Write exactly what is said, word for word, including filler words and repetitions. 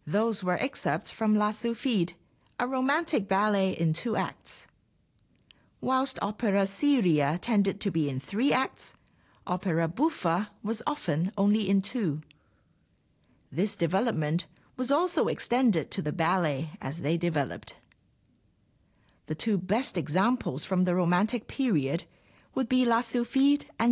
Those were excerpts from La Sylphide, a romantic ballet in two acts. Whilst opera seria tended to be in three acts, opera buffa was often only in two. This development was also extended to the ballet as they developed. The two best examples from the Romantic period would be La Sylphide and